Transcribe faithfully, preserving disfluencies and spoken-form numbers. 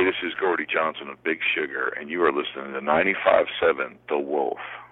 Hey, this is Gordy Johnson of Big Sugar, and you are listening to ninety-five point seven The Wolf.